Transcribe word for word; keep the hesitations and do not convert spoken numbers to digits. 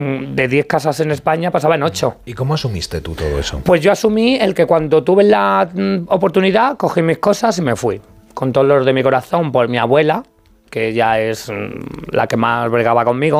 de diez casas en España pasaba en ocho. ¿Y cómo asumiste tú todo eso? Pues yo asumí el que cuando tuve la mm, oportunidad, cogí mis cosas y me fui. Con todo dolor de mi corazón por mi abuela, que ella es mm, la que más bregaba conmigo.